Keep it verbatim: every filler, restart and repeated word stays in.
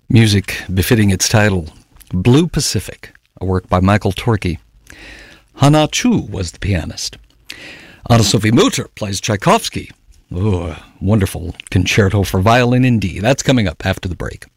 Music befitting its title, Blue Pacific, a work by Michael Torke. Hana Chu was the pianist. Anna-Sophie Mutter plays Tchaikovsky. Oh, a wonderful concerto for violin indeed. That's coming up after the break.